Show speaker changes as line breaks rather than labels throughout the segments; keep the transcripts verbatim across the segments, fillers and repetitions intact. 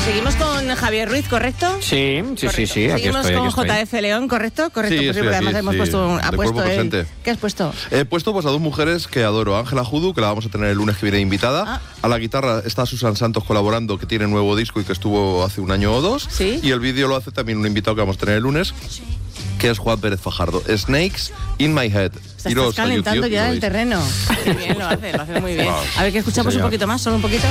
Seguimos con Javier Ruiz, ¿correcto?
Sí, sí,
Correcto.
sí, sí, aquí
Seguimos
estoy,
con
aquí estoy.
J F León, ¿correcto? Correcto,
Sí,
pues sí,
estoy
porque
aquí,
además hemos
sí,
puesto un, ha
de
puesto
cuerpo
él.
presente.
¿Qué has puesto?
He puesto pues a dos mujeres que adoro. Ángela Judu, que la vamos a tener el lunes que viene invitada.
Ah.
A la guitarra está Susan Santos colaborando, que tiene nuevo disco y que estuvo hace un año o dos.
Sí.
Y el vídeo lo hace también un invitado que vamos a tener el lunes, que es Juan Pérez Fajardo. Snakes in my head.
O sea,
Iros
estás
a
calentando
YouTube y
ya
lo
el
veis.
terreno. Qué bien, lo hace, lo hace muy bien.
Wow.
A ver, que escuchamos
Sí,
un
señor.
poquito más, solo un poquito.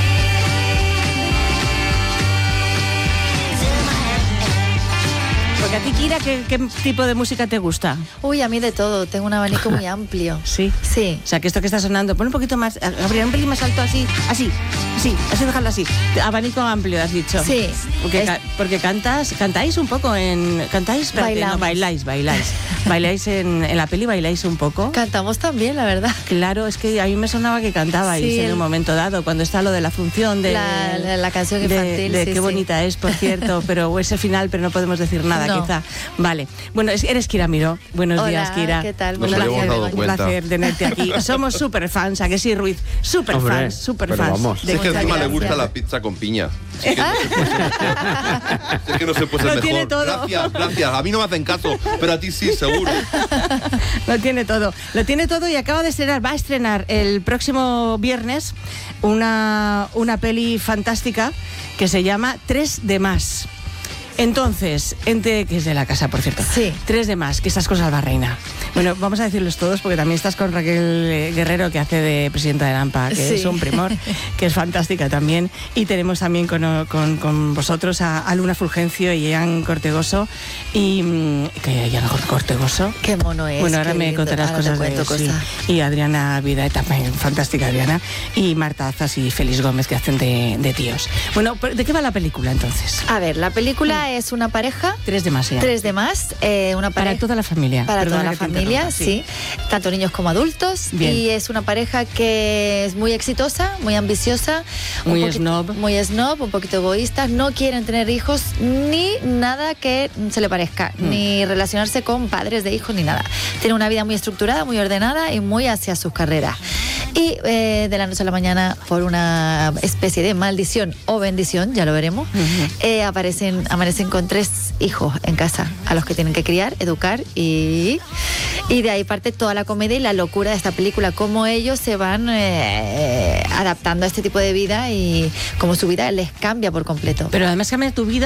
Porque a ti, Kira, ¿qué, qué tipo de música te gusta?
Uy, a mí de todo, tengo un abanico muy amplio.
Sí.
Sí.
O sea, que esto que está sonando, pon un poquito más, Gabriel, un pelín más alto, así, así, así, así, déjalo así. Abanico amplio, has dicho.
Sí.
Porque,
Es-
ca- porque cantas, cantáis un poco en... ¿Cantáis? Espérate, no,
Bailamos.
bailáis, bailáis. Bailáis en, en la peli, bailáis un poco.
Cantamos también, la verdad.
Claro, es que a mí me sonaba que cantabais
Sí,
en
el-
un momento dado, cuando está lo de la función de...
La- la- la canción
de-
infantil,
de
sí,
qué
sí.
bonita es, por cierto, pero es el final, pero no podemos decir nada,
No.
quizá. Vale. Bueno, es- eres Kira Miró. Buenos
Hola,
días, Kira.
¿qué tal?
Nos
Buenos
habíamos
días,
dado
Begoña.
Un
cuenta.
placer tenerte aquí. Somos super fans, ¿a que sí, Ruiz? Super
Hombre,
fans, super
pero
fans.
vamos.
Si es que
Muchas
encima le
gracias.
gusta la pizza con piña. Si es que no se puede ser mejor. Si es que no se puede ser
Lo
mejor.
tiene todo.
Gracias, gracias. A mí no me hacen caso, pero a ti sí, seguro.
Lo tiene todo. Lo tiene todo y acaba de estrenar, va a estrenar el próximo viernes una, una peli fantástica que se llama Tres de Más. Entonces, entre, que es de la casa, por cierto.
Sí.
Tres de Más, que estas cosas va reina. Bueno, vamos a decirlos todos porque también estás con Raquel eh, Guerrero, que hace de presidenta de AMPA, que
Sí.
es un primor, que es fantástica también. Y tenemos también con, con, con vosotros a, a Luna Fulgencio y Ian Cortegoso. Y mm, que Ian Cortegoso.
Qué mono es.
Bueno, ahora
qué
me
lindo.
contarás
Ahora te
cosas de
cuento
sí.
cosas.
Y Adriana Vida, también fantástica Adriana. Y Marta Azas y Félix Gómez, que hacen de, de tíos. Bueno, ¿de qué va la película entonces?
A ver, la película es una pareja,
Tres de Más. ya.
tres de más, eh, una
Para
pareja.
toda la familia.
Para
Perdona
toda la
que te
familia,
interrumpa,
sí. Tanto niños como adultos.
Bien.
Y es una pareja que es muy exitosa, muy ambiciosa. un
Muy
poquito-
snob.
Muy snob, un poquito egoístas. No quieren tener hijos ni nada que se le parezca.
Mm.
Ni relacionarse con padres de hijos ni nada. Tienen una vida muy estructurada, muy ordenada y muy hacia sus carreras. Y eh, de la noche a la mañana, por una especie de maldición o bendición, ya lo veremos,
Ujú.
eh, aparecen, amanecen con tres hijos en casa, a los que tienen que criar, educar y, y de ahí parte toda la comedia y la locura de esta película, cómo ellos se van eh, adaptando a este tipo de vida y cómo su vida les cambia por completo.
Pero además cambia tu vida